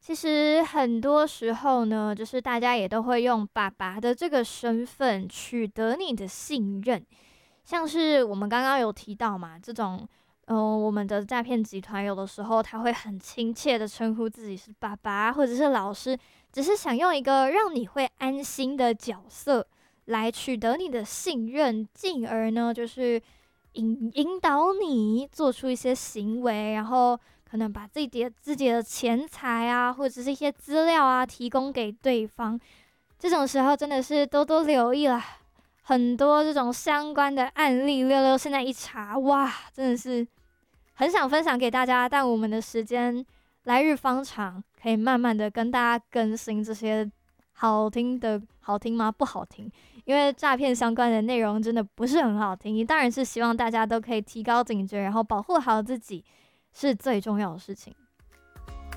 其实很多时候呢，就是大家也都会用爸爸的这个身份取得你的信任，像是我们刚刚有提到嘛，这种，我们的诈骗集团有的时候他会很亲切的称呼自己是爸爸或者是老师，只是想用一个让你会安心的角色来取得你的信任，进而呢，就是引导你做出一些行为，然后可能把自己的钱财啊，或者是一些资料啊，提供给对方。这种时候真的是多多留意啦，很多这种相关的案例，六六现在一查，哇，真的是很想分享给大家，但我们的时间来日方长，可以慢慢的跟大家更新这些好听的，好听吗？不好听，因为诈骗相关的内容真的不是很好听。当然是希望大家都可以提高警觉，然后保护好自己，是最重要的事情。